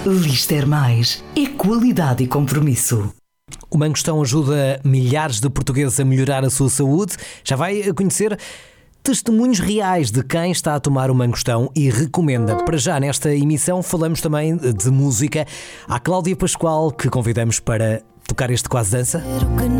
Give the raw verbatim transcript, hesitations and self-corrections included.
Lister Mais é qualidade e compromisso. O Mangostão ajuda milhares de portugueses a melhorar a sua saúde. Já vai conhecer testemunhos reais de quem está a tomar o Mangostão e recomenda. Para já, nesta emissão, falamos também de música. Há Cláudia Pascoal, que convidamos para tocar este Quase Dança.